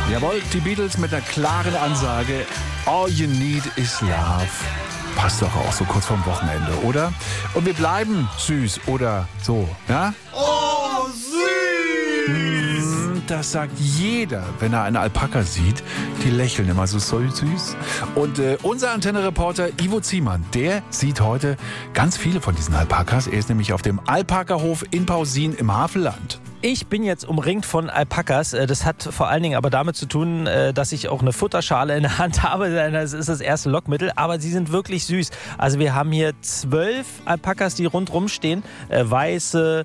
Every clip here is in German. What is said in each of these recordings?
Jawohl, die Beatles mit einer klaren Ansage. All you need is love. Passt doch auch so kurz vorm Wochenende, oder? Und wir bleiben süß oder so, ja? Oh, süß! Das sagt jeder, wenn er eine Alpaka sieht. Die lächeln immer so süß. Und unser Antenne-Reporter Ivo Ziemann, der sieht heute ganz viele von diesen Alpakas. Er ist nämlich auf dem Alpaka-Hof in Pausin im Havelland. Ich bin jetzt umringt von Alpakas. Das hat vor allen Dingen aber damit zu tun, dass ich auch eine Futterschale in der Hand habe. Das ist das erste Lockmittel, aber sie sind wirklich süß. Also wir haben hier 12 Alpakas, die rundherum stehen. Weiße,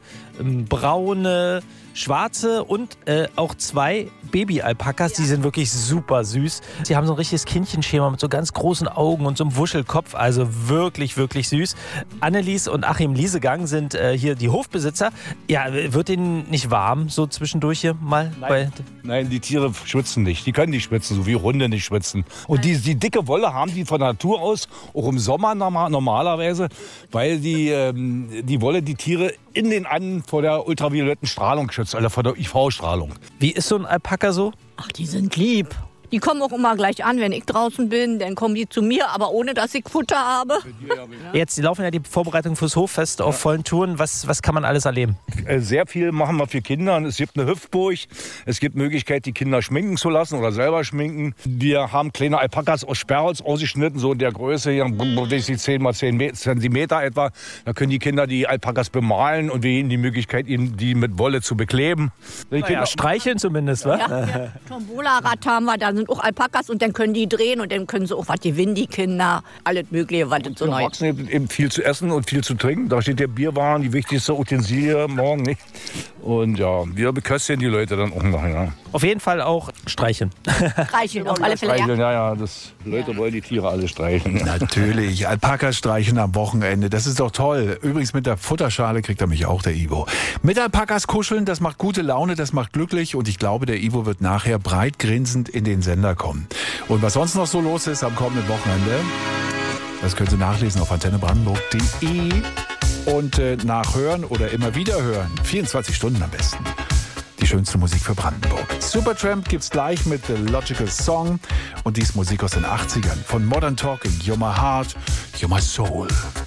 braune, schwarze und auch 2 Baby-Alpakas, die sind wirklich super süß. Sie haben so ein richtiges Kindchenschema mit so ganz großen Augen und so einem Wuschelkopf, also wirklich, wirklich süß. Annelies und Achim Liesegang sind hier die Hofbesitzer. Ja, wird Ihnen nicht warm so zwischendurch hier mal? Nein, die Tiere schwitzen nicht. Die können nicht schwitzen, so wie Hunde nicht schwitzen. Und die dicke Wolle haben die von Natur aus, auch im Sommer normalerweise, weil die Wolle die Tiere in den Anden vor der ultravioletten Strahlung schützt, also vor der IV-Strahlung. Wie ist so ein Alpaka so? Ach, die sind lieb. Die kommen auch immer gleich an, wenn ich draußen bin. Dann kommen die zu mir, aber ohne, dass ich Futter habe. Jetzt laufen ja die Vorbereitungen fürs Hoffest auf vollen Touren. Was kann man alles erleben? Sehr viel machen wir für Kinder. Es gibt eine Hüpfburg. Es gibt Möglichkeit, die Kinder schminken zu lassen oder selber schminken. Wir haben kleine Alpakas aus Sperrholz ausgeschnitten, so in der Größe, hier, 10 x 10 Zentimeter etwa. Da können die Kinder die Alpakas bemalen und wir ihnen die Möglichkeit, die mit Wolle zu bekleben. Ja, streicheln zumindest, wa? Ja. Tombola-Rad haben wir, da sind auch Alpakas und dann können die drehen und dann können sie auch was gewinnen, die Kinder. Alles Mögliche, was so neu ist. Eben viel zu essen und viel zu trinken. Da steht der Bierwaren, die wichtigste Utensilie morgen nicht. Und ja, wir beköstigen die Leute dann auch noch. Ja. Auf jeden Fall auch streicheln. Streicheln, auf alle Fälle. Streicheln, ja. Leute wollen die Tiere alle streicheln. Ja. Natürlich, Alpakas streicheln am Wochenende. Das ist doch toll. Übrigens mit der Futterschale kriegt er mich auch, der Ivo. Mit Alpakas kuscheln, das macht gute Laune, das macht glücklich. Und ich glaube, der Ivo wird nachher breit grinsend in den Sender kommen. Und was sonst noch so los ist am kommenden Wochenende, das können Sie nachlesen auf antennebrandenburg.de und nachhören oder immer wieder hören. 24 Stunden am besten. Die schönste Musik für Brandenburg. Supertramp gibt's gleich mit The Logical Song und dies Musik aus den 80ern von Modern Talking. You're my heart, you're my soul.